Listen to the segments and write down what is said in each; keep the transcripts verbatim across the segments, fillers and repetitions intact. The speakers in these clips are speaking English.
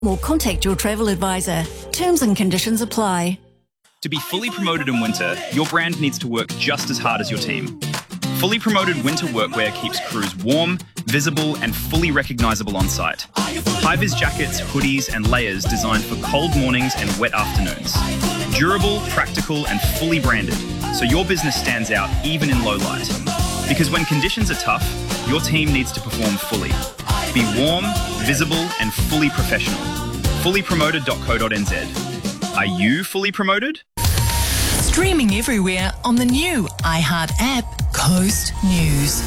or contact your travel advisor. Terms and conditions apply. To be fully promoted in winter, your brand needs to work just as hard as your team. Fully promoted winter workwear keeps crews warm, visible and fully recognisable on site. High-vis jackets, hoodies and layers designed for cold mornings and wet afternoons. Durable, practical and fully branded, so your business stands out even in low light. Because when conditions are tough, your team needs to perform fully. Be warm, visible and fully professional. fully promoted dot co dot n z. Are you fully promoted? Streaming everywhere on the new iHeart app, Coast News.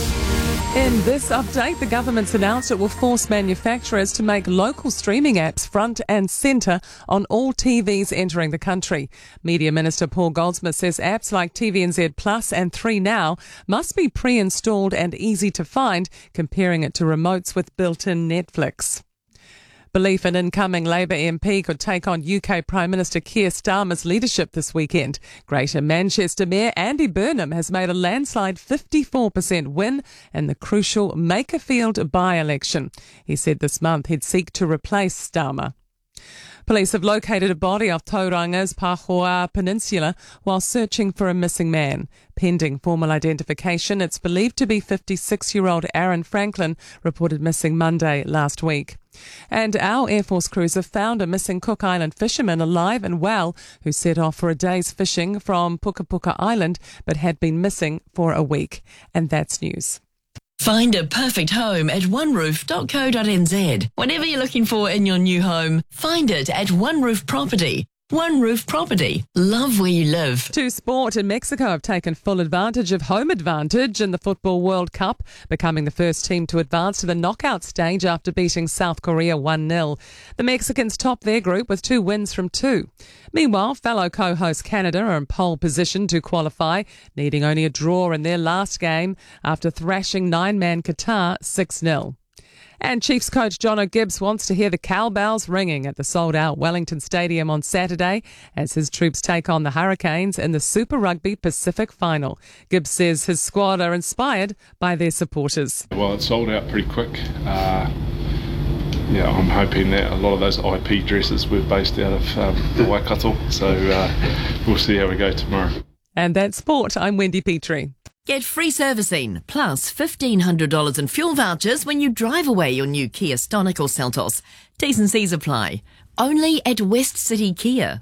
In this update, the government's announced it will force manufacturers to make local streaming apps front and centre on all T Vs entering the country. Media Minister Paul Goldsmith says apps like T V N Z Plus and three Now must be pre-installed and easy to find, comparing it to remotes with built-in Netflix. Belief an incoming Labour M P could take on U K Prime Minister Keir Starmer's leadership this weekend. Greater Manchester Mayor Andy Burnham has made a landslide fifty-four percent win in the crucial Makerfield by-election. He said this month he'd seek to replace Starmer. Police have located a body off Tauranga's Pahoa Peninsula while searching for a missing man. Pending formal identification, it's believed to be fifty-six-year-old Aaron Franklin, reported missing Monday last week. And our Air Force crews have found a missing Cook Island fisherman alive and well who set off for a day's fishing from Puka Puka Island but had been missing for a week. And that's news. Find a perfect home at one roof dot co dot n z. Whatever you're looking for in your new home, find it at One Roof Property. One Roof Property. Love where you live. To sport, in Mexico have taken full advantage of home advantage in the Football World Cup, becoming the first team to advance to the knockout stage after beating South Korea one nil. The Mexicans top their group with two wins from two. Meanwhile, fellow co-host Canada are in pole position to qualify, needing only a draw in their last game after thrashing nine-man Qatar six nil. And Chiefs coach Jono Gibbs wants to hear the cowbells ringing at the sold-out Wellington Stadium on Saturday as his troops take on the Hurricanes in the Super Rugby Pacific Final. Gibbs says his squad are inspired by their supporters. Well, it sold out pretty quick. Uh, yeah, I'm hoping that a lot of those I P dresses were based out of um, the Waikato, so uh, we'll see how we go tomorrow. And that's sport. I'm Wendy Petrie. Get free servicing plus fifteen hundred dollars in fuel vouchers when you drive away your new Kia Stonic or Seltos. T's and C's apply. Only at West City Kia.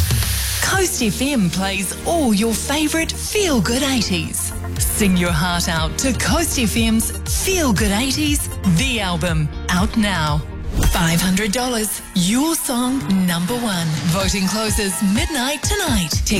Coast F M plays all your favourite feel-good eighties. Sing your heart out to Coast F M's Feel Good eighties, the album, out now. five hundred dollars, your song number one. Voting closes midnight tonight.